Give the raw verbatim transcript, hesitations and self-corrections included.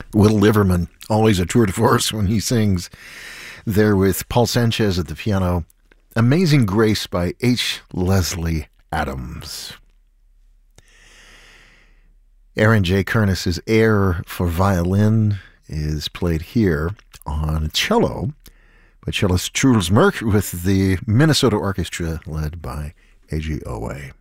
Will Liverman, always a tour de force when he sings. There with Paul Sanchez at the piano. Amazing Grace by H. Leslie Adams. Aaron J. Kernis's Air for Violin is played here on cello by cellist Truls Mørk with the Minnesota Orchestra led by A G Owe.